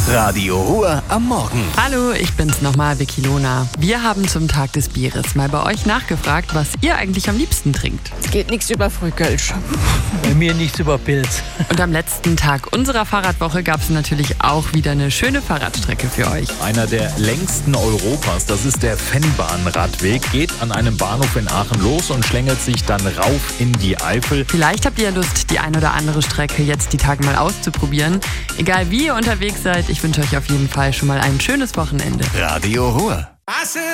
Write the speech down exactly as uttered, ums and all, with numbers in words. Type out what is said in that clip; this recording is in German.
Radio Ruhr am Morgen. Hallo, ich bin's nochmal, Vicky Lona. Wir haben zum Tag des Bieres mal bei euch nachgefragt, was ihr eigentlich am liebsten trinkt. Es geht nichts über Frühkölsch. Bei mir nichts über Pilz. Und am letzten Tag unserer Fahrradwoche gab es natürlich auch wieder eine schöne Fahrradstrecke für euch. Einer der längsten Europas, das ist der Fennbahn-Radweg, geht an einem Bahnhof in Aachen los und schlängelt sich dann rauf in die Eifel. Vielleicht habt ihr ja Lust, die ein oder andere Strecke jetzt die Tage mal auszuprobieren. Egal wie ihr unterwegs seid, ich wünsche euch auf jeden Fall schon mal ein schönes Wochenende. Radio Ruhr.